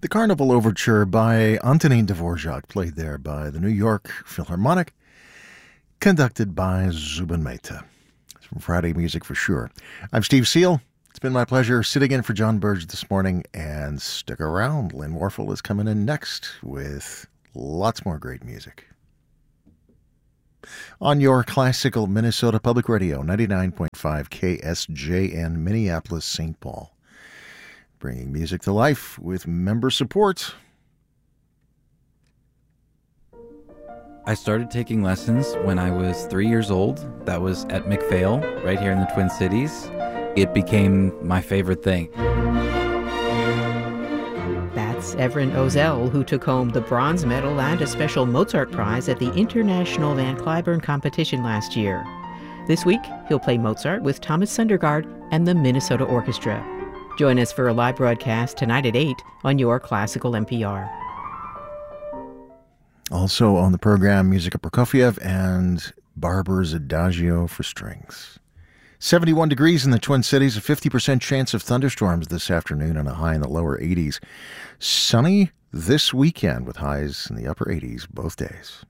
Carnival Overture by Antonin Dvorak, played there by the New York Philharmonic, conducted by Zubin Mehta. It's from Friday Music for sure. I'm Steve Seal. It's been my pleasure sitting in for John Burge this morning, and stick around. Lynn Warfel is coming in next with lots more great music. On your classical Minnesota Public Radio, 99.5 KSJN, Minneapolis, St. Paul. Bringing music to life with member support. I started taking lessons when I was 3 years old. That was at McPhail, right here in the Twin Cities. It became my favorite thing. That's Everin Ozell, who took home the bronze medal and a special Mozart prize at the International Van Cliburn competition last year. This week, he'll play Mozart with Thomas Sundergaard and the Minnesota Orchestra. Join us for a live broadcast tonight at 8 on your classical NPR. Also on the program, Musica Prokofiev and Barber's Adagio for strings. 71 degrees in the Twin Cities, a 50% chance of thunderstorms this afternoon and a high in the lower 80s. Sunny this weekend with highs in the upper 80s both days.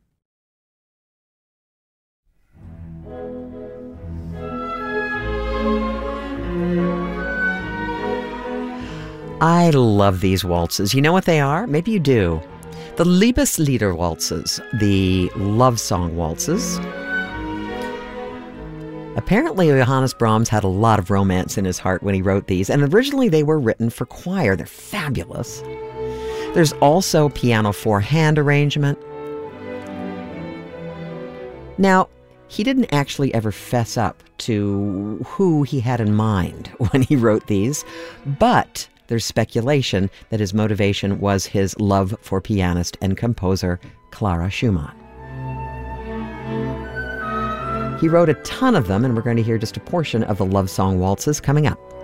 I love these waltzes. You know what they are? Maybe you do. The Liebeslieder waltzes, the love song waltzes. Apparently, Johannes Brahms had a lot of romance in his heart when he wrote these, and originally they were written for choir. They're fabulous. There's also piano four-hand arrangement. Now, he didn't actually ever fess up to who he had in mind when he wrote these, but there's speculation that his motivation was his love for pianist and composer Clara Schumann. He wrote a ton of them, and we're going to hear just a portion of the love song waltzes coming up.